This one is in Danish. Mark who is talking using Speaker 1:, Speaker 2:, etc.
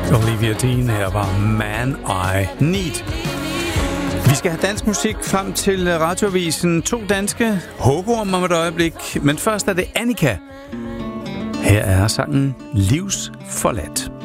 Speaker 1: Olivia Dean her var Man I Need. Vi skal have dansk musik frem til radioavisen. 2 danske hugorm om et øjeblik. Men først er det Annika. Her er sangen Livsforladt.